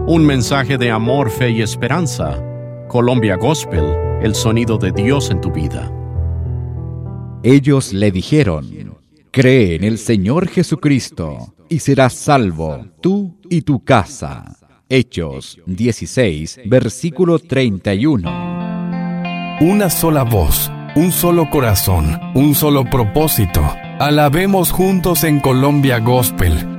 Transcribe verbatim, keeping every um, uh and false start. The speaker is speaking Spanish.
Un mensaje de amor, fe y esperanza. Colombia Gospel, el sonido de Dios en tu vida. Ellos le dijeron: cree en el Señor Jesucristo y serás salvo, tú y tu casa. Hechos dieciséis, versículo treinta y uno. Una sola voz, un solo corazón, un solo propósito. Alabemos juntos en Colombia Gospel.